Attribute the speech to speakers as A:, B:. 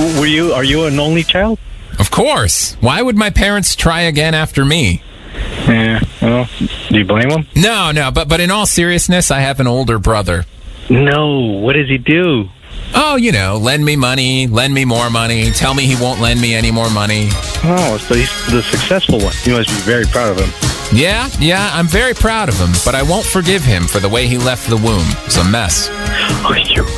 A: Are you an only child?
B: Of course. Why would my parents try again after me?
A: Yeah, well, do you blame them?
B: No, but in all seriousness, I have an older brother.
A: No, what does he do?
B: Oh, lend me money, lend me more money, tell me he won't lend me any more money.
A: Oh, so he's the successful one. You must be very proud of him.
B: Yeah, I'm very proud of him, but I won't forgive him for the way he left the womb. It's a mess.
A: Oh,